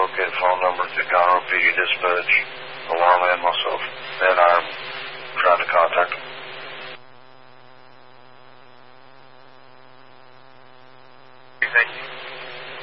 locate phone number to Conroe PD Dispatch, alarm man myself, and I'm trying to contact